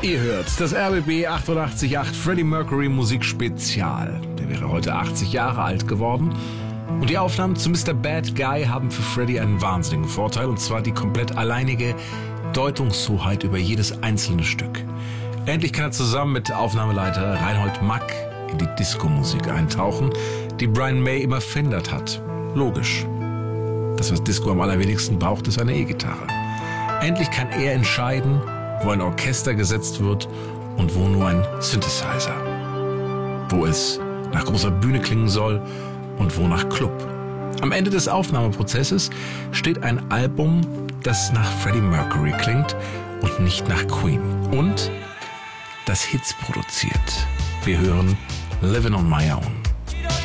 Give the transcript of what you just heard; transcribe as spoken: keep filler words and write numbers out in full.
Ihr hört das R B B achtundachtzig Komma acht Freddie Mercury Musikspezial. Der wäre heute achtzig Jahre alt geworden. Und die Aufnahmen zu Mister Bad Guy haben für Freddie einen wahnsinnigen Vorteil, und zwar die komplett alleinige Deutungshoheit über jedes einzelne Stück. Endlich kann er zusammen mit Aufnahmeleiter Reinhold Mack in die Disco-Musik eintauchen, die Brian May immer verhindert hat. Logisch. Das, was Disco am allerwenigsten braucht, ist eine E-Gitarre. Endlich kann er entscheiden, wo ein Orchester gesetzt wird und wo nur ein Synthesizer. Wo es nach großer Bühne klingen soll und wo nach Club. Am Ende des Aufnahmeprozesses steht ein Album, das nach Freddie Mercury klingt und nicht nach Queen. Und das Hits produziert. Wir hören Living on My Own.